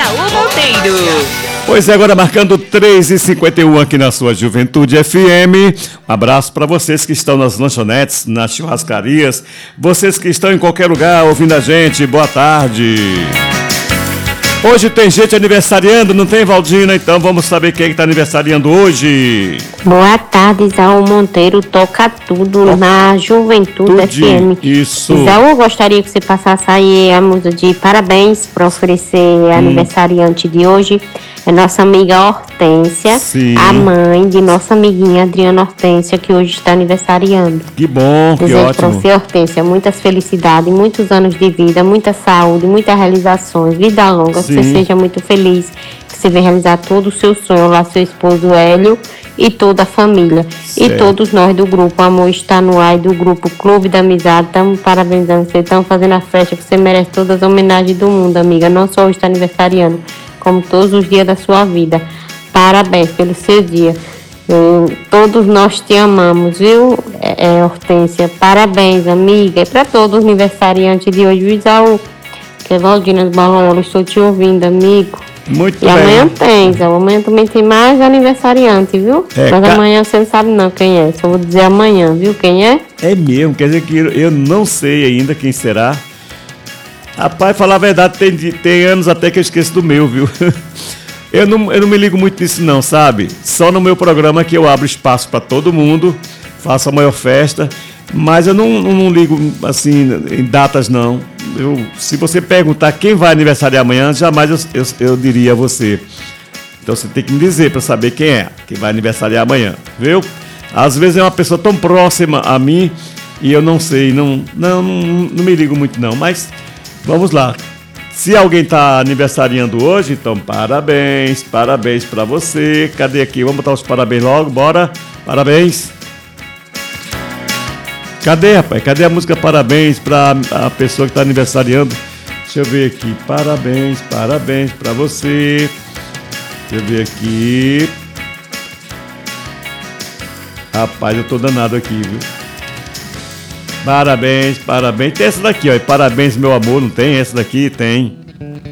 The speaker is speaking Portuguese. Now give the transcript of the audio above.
Isaú Monteiro. Pois é, agora marcando 3h51 aqui na sua Juventude FM. Um abraço para vocês que estão nas lanchonetes, nas churrascarias, vocês que estão em qualquer lugar ouvindo a gente, boa tarde. Hoje tem gente aniversariando, não tem, Valdina? Então vamos saber quem está aniversariando hoje. Boa tarde, Isaú Monteiro, toca tudo na Juventude FM. Isso. Isaú, eu gostaria que você passasse aí a música de parabéns para oferecer aniversariante de hoje. É nossa amiga Hortência, a mãe de nossa amiguinha Adriana Hortência, que hoje está aniversariando. Que bom, que Desejo ótimo. para você, Hortência, muitas felicidades, muitos anos de vida, muita saúde, muitas realizações, vida longa, que você seja muito feliz, que você venha realizar todo o seu sonho lá, seu esposo Hélio e toda a família. Certo. E todos nós do grupo Amor Está No Ar e do grupo Clube da Amizade, estamos parabenizando você, estamos fazendo a festa que você merece todas as homenagens do mundo, amiga, não só hoje está aniversariando, como todos os dias da sua vida. Parabéns pelo seu dia. Todos nós te amamos, viu, Hortência? Parabéns, amiga. E para todos os aniversariantes de hoje, viu, Isaú? Que é Valdina do Balão, eu estou te ouvindo, amigo. Muito e bem. Amanhã tem, Isaú. Amanhã também tem mais aniversariante, viu? Mas amanhã você não sabe não quem é. Só vou dizer amanhã, viu, quem é? É mesmo, quer dizer que eu não sei ainda quem será. Rapaz, falar a verdade, tem anos até que eu esqueço do meu, viu? Eu não me ligo muito nisso não, sabe? Só no meu programa que eu abro espaço para todo mundo, faço a maior festa, mas eu não ligo assim em datas não. Se você perguntar quem vai aniversariar amanhã, jamais eu diria a você. Então você tem que me dizer para saber quem vai aniversariar amanhã, viu? Às vezes é uma pessoa tão próxima a mim e eu não sei, não me ligo muito não, mas vamos lá. Se alguém está aniversariando hoje, então parabéns para você. Cadê aqui? Vamos botar os parabéns logo, bora. Parabéns. Cadê, rapaz? Cadê a música parabéns para a pessoa que está aniversariando? Deixa eu ver aqui. Parabéns para você. Deixa eu ver aqui. Rapaz, eu tô danado aqui, viu? Parabéns. Tem essa daqui, ó. Parabéns, meu amor, não tem? Essa daqui tem.